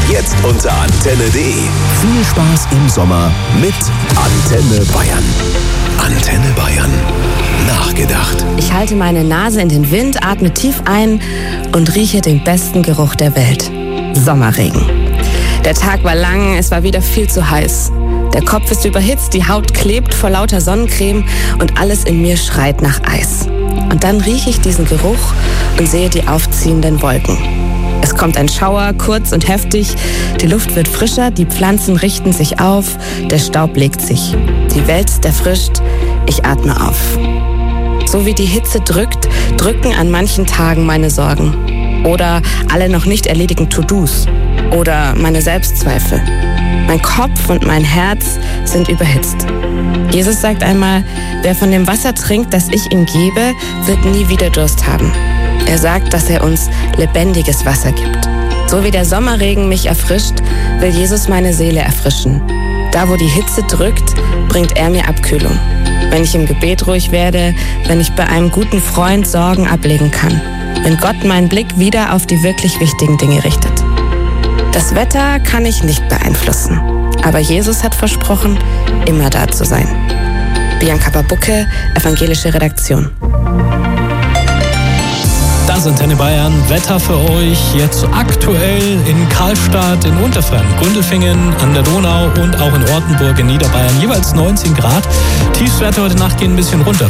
Jetzt unter Antenne.de. Viel Spaß im Sommer mit Antenne Bayern. Antenne Bayern. Nachgedacht. Ich halte meine Nase in den Wind, atme tief ein und rieche den besten Geruch der Welt. Sommerregen. Der Tag war lang, es war wieder viel zu heiß. Der Kopf ist überhitzt, die Haut klebt vor lauter Sonnencreme und alles in mir schreit nach Eis. Und dann rieche ich diesen Geruch und sehe die aufziehenden Wolken. Es kommt ein Schauer, kurz und heftig, die Luft wird frischer, die Pflanzen richten sich auf, der Staub legt sich. Die Welt ist erfrischt, ich atme auf. So wie die Hitze drückt, drücken an manchen Tagen meine Sorgen. Oder alle noch nicht erledigten To-Dos. Oder meine Selbstzweifel. Mein Kopf und mein Herz sind überhitzt. Jesus sagt einmal, wer von dem Wasser trinkt, das ich ihm gebe, wird nie wieder Durst haben. Er sagt, dass er uns lebendiges Wasser gibt. So wie der Sommerregen mich erfrischt, will Jesus meine Seele erfrischen. Da, wo die Hitze drückt, bringt er mir Abkühlung. Wenn ich im Gebet ruhig werde, wenn ich bei einem guten Freund Sorgen ablegen kann. Wenn Gott meinen Blick wieder auf die wirklich wichtigen Dinge richtet. Das Wetter kann ich nicht beeinflussen, aber Jesus hat versprochen, immer da zu sein. Bianca Babucke, Evangelische Redaktion. Das ist Antenne Bayern, Wetter für euch, jetzt aktuell in Karlstadt, in Unterfranken, Gundelfingen, an der Donau und auch in Ortenburg in Niederbayern, jeweils 19 Grad. Tiefstwerte heute Nacht gehen ein bisschen runter.